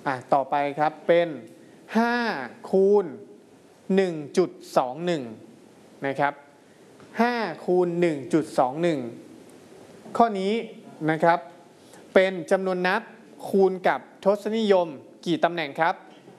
ต่อไปครับเป็น5คูณ 1.21 นะครับ5คูณ 1.21 ข้อนี้นะครับเป็นจำนวนนับคูณกับทศนิยมกี่ตำแหน่งครับ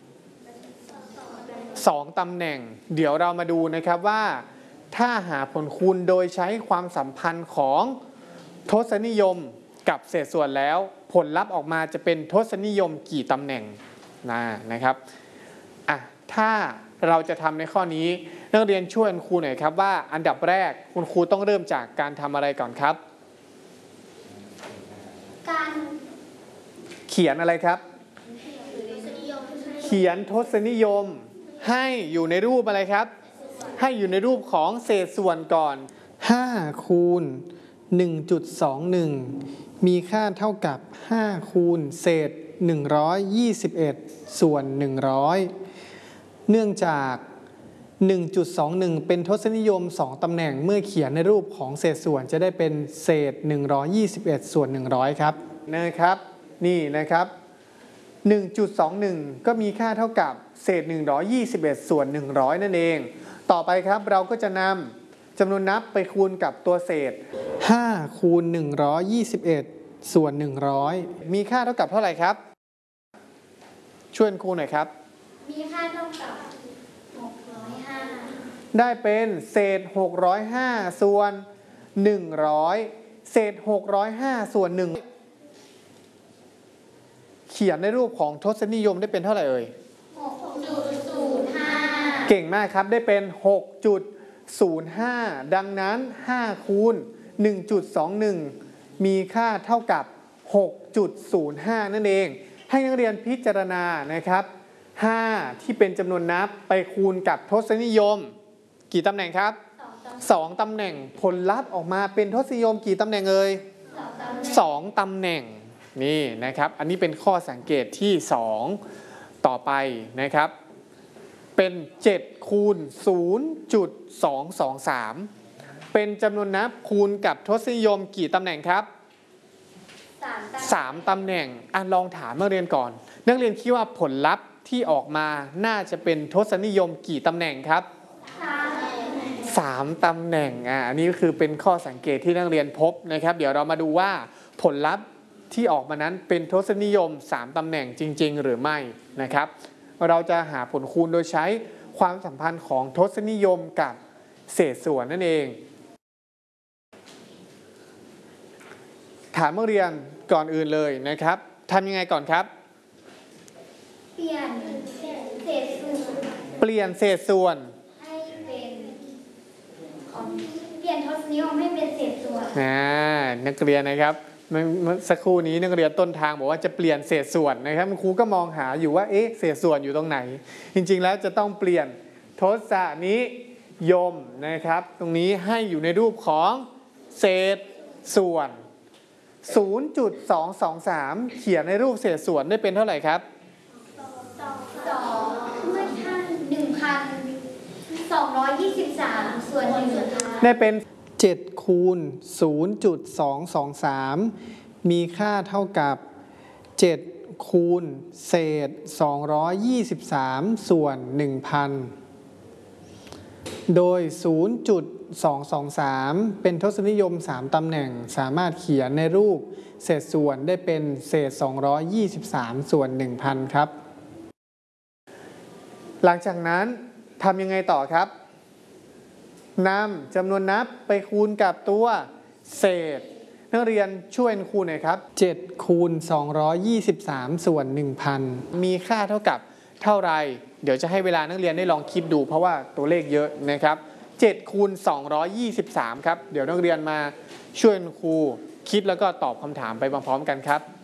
2ตำแหน่งเดี๋ยวเรามาดูนะครับว่าถ้าหาผลคูณโดยใช้ความสัมพันธ์ของทศนิยมกับเศษส่วนแล้วผลลัพธ์ออกมาจะเป็นทศนิยมกี่ตำแหน่งนะครับถ้าเราจะทำในข้อนี้นักเรียนช่วยคุณครูหน่อยครับว่าอันดับแรกคุณครูต้องเริ่มจากการทำอะไรก่อนครับการเขียนอะไรครับเขียนทศนิยมให้อยู่ในรูปอะไรครับให้อยู่ในรูปของเศษส่วนก่อน5คูณ 1.21 มีค่าเท่ากับ5คูณเศษ121ส่วน100เนื่องจาก 1.21 เป็นทศนิยม2ตำแหน่งเมื่อเขียนในรูปของเศษส่วนจะได้เป็นเศษ121ส่วน100ครับนะครับนี่นะครับ 1.21 ก็มีค่าเท่ากับเศษ121ส่วน100นั่นเองต่อไปครับเราก็จะนำจำนวนนับไปคูณกับตัวเศษ5คูณ121ส่วน100มีค่าเท่ากับเท่าไหร่ครับช่วยครูหน่อยครับมีค่าเท่ากับ605 ได้เป็นเศษ605ส่วน100เศษ605ส่วน1เขียนในรูปของทศนิยมได้เป็นเท่าไหร่เอ่ย 6.05 เก่งมากครับได้เป็น 6.05 ดังนั้น5คูณ 1.21 มีค่าเท่ากับ 6.05 นั่นเองให้นักเรียนพิจารณานะครับ5ที่เป็นจำนวนนับไปคูณกับทศนิยมกี่ตำแหน่งครับ2ตำแหน่งผลลัพธ์ออกมาเป็นทศนิยมกี่ตำแหน่งเอ่ย2ตำแหน่งนี่นะครับอันนี้เป็นข้อสังเกตที่2ต่อไปนะครับเป็น7คูณ 0.223 เป็นจำนวนนับคูณกับทศนิยมกี่ตำแหน่งครับ3ตำแหน่งลองถามนักเรียนก่อนนักเรียนคิดว่าผลลัพธ์ที่ออกมาน่าจะเป็นทศนิยมกี่ตำแหน่งครับ3ตำแหน่งอันนี้ก็คือเป็นข้อสังเกตที่นักเรียนพบนะครับเดี๋ยวเรามาดูว่าผลลัพธ์ที่ออกมานั้นเป็นทศนิยม3ตำแหน่งจริงๆหรือไม่นะครับเราจะหาผลคูณโดยใช้ความสัมพันธ์ของทศนิยมกับเศษส่วนนั่นเองถามนักเรียนก่อนอื่นเลยนะครับทำยังไงก่อนครับเปลี่ยนเศษส่วนให้เป็นเปลี่ยนทศนิยมให้เป็นเศษส่วนนักเรียนนะครับเมื่อสักครู่นี้นักเรียนต้นทางบอกว่าจะเปลี่ยนเศษส่วนนะครับครูก็มองหาอยู่ว่าเศษส่วนอยู่ตรงไหนจริงๆแล้วจะต้องเปลี่ยนทศนิยมนะครับตรงนี้ให้อยู่ในรูปของเศษส่วน 0.223 เขียนในรูปเศษส่วนได้เป็นเท่าไหร่ครับ 1,223ส่วน1 ได้เป็น7คูณ 0.223 มีค่าเท่ากับ7คูณเศษ223ส่วน 1,000 โดย 0.223 เป็นทศนิยม3ตำแหน่งสามารถเขียนในรูปเศษส่วนได้เป็นเศษ223ส่วน 1,000 ครับหลังจากนั้นทำยังไงต่อครับนำจำนวนนับไปคูณกับตัวเศษนักเรียนช่วยครูหน่อยครับ7คูณ223ส่วน 1,000 มีค่าเท่ากับเท่าไรเดี๋ยวจะให้เวลานักเรียนได้ลองคิดดูเพราะว่าตัวเลขเยอะนะครับ7คูณ223ครับเดี๋ยวนักเรียนมาช่วยครูคิดแล้วก็ตอบคำถามไปพร้อมๆกันครับ